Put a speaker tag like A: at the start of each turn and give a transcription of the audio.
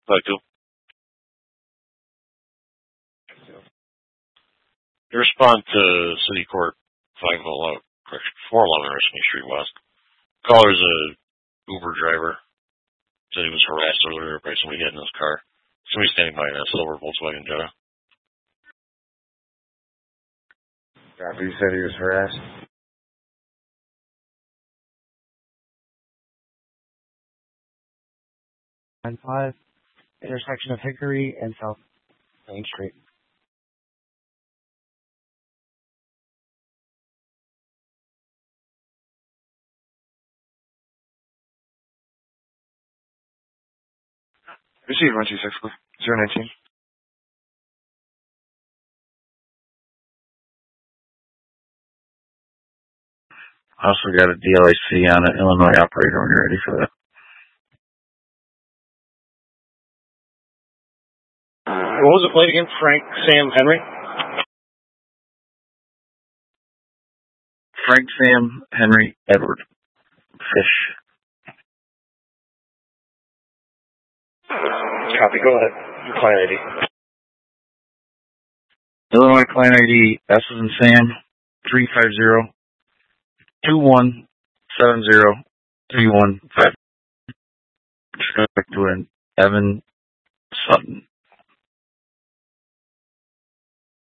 A: Like to. You respond to City Court 411 Richmond Street West. Caller's a Uber driver. Said he was harassed earlier by somebody getting in his car. Somebody standing by in a silver Volkswagen Jetta.
B: Copy, you said he was harassed.
C: 9-5, intersection of Hickory and South Main Street.
B: Receive 126, 019.
D: I also got a DLAC on an Illinois operator when you're ready for that.
A: What was the plate again? Frank Sam Henry?
D: Frank Sam Henry Edward Fish.
A: Copy, go ahead. Your client ID.
D: Illinois client ID, S as in Sam, 350-2170-315. Respect to an Evan Sutton.